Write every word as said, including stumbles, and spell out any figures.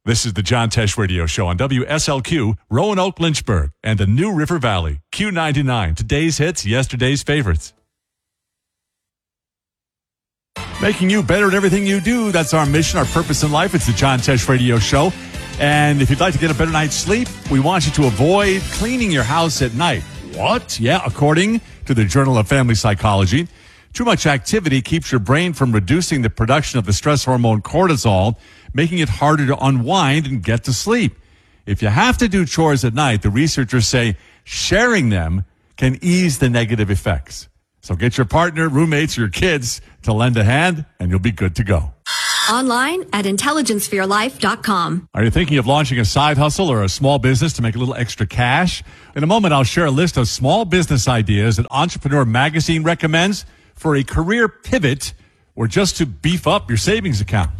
This is the John Tesh Radio Show on W S L Q, Roanoke, Lynchburg, and the New River Valley. Q ninety-nine, today's hits, yesterday's favorites. Making you better at everything you do. That's our mission, our purpose in life. It's the John Tesh Radio Show. And if you'd like to get a better night's sleep, we want you to avoid cleaning your house at night. What? Yeah, according to the Journal of Family Psychology, too much activity keeps your brain from reducing the production of the stress hormone cortisol, making it harder to unwind and get to sleep. If you have to do chores at night, the researchers say sharing them can ease the negative effects. So get your partner, roommates, or your kids to lend a hand, and you'll be good to go. Online at intelligence for your life dot com. Are you thinking of launching a side hustle or a small business to make a little extra cash? In a moment, I'll share a list of small business ideas that Entrepreneur Magazine recommends for a career pivot or just to beef up your savings account.